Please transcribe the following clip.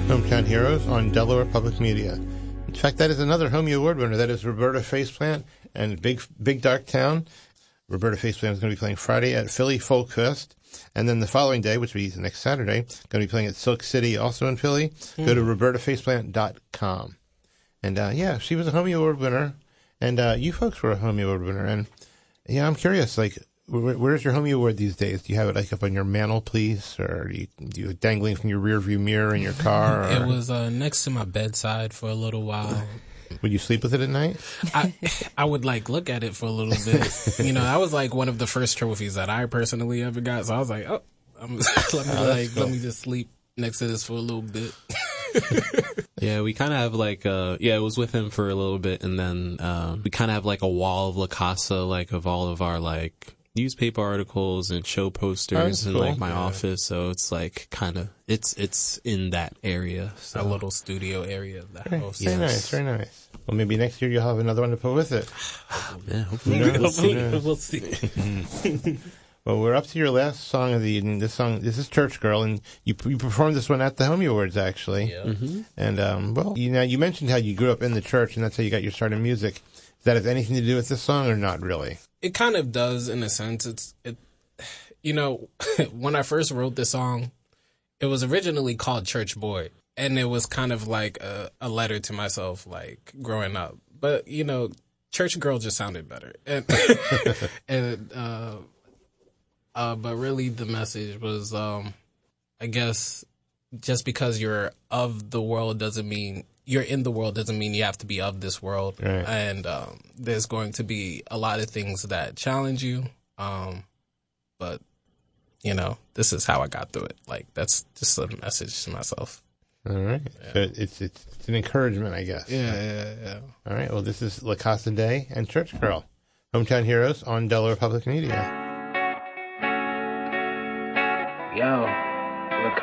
Hometown Heroes on Delaware Public Media. In fact, that is another Homie Award winner. That is Roberta Faceplant and Big Dark Town. Roberta Faceplant is going to be playing Friday at Philly Folk Fest. And then the following day, which will be next Saturday, going to be playing at Silk City, also in Philly. Go to robertafaceplant.com. And, yeah, she was a Homie Award winner. And you folks were a Homie Award winner. And, yeah, I'm curious, like, where's your Homie Award these days? Do you have it like up on your mantelpiece, or do you dangling from your rearview mirror in your car? Or? It was next to my bedside for a little while. Would you sleep with it at night? I would like look at it for a little bit. You know, that was like one of the first trophies that I personally ever got. So I was like, let me just sleep next to this for a little bit. Yeah, we kind of have like, it was with him for a little bit, and then we kind of have like a wall of La Casa, like of all of our like newspaper articles and show posters in like my office. So it's like kind of it's in that area. So. A little studio area of the house. Very nice, very nice. Well, maybe next year you'll have another one to put with it. Yeah, hopefully. We'll see. Well, we're up to your last song of the evening. This is Church Girl, and you performed this one at the Homie Awards, actually. Yeah. Mm-hmm. And, well, you mentioned how you grew up in the church, and that's how you got your start in music. Does that have anything to do with this song, or not really? It kind of does, in a sense. When I first wrote this song, it was originally called Church Boy, and it was kind of like a letter to myself, like, growing up. But, Church Girl just sounded better. But really the message was, I guess, just because you're of the world doesn't mean you're in the world, doesn't mean you have to be of this world. Right. And there's going to be a lot of things that challenge you. But, this is how I got through it. Like, that's just a message to myself. All right. Yeah. So it's an encouragement, I guess. Yeah. All right. Well, this is La Casa Day and Church Girl, Hometown Heroes on Delaware Public Media. Yo, La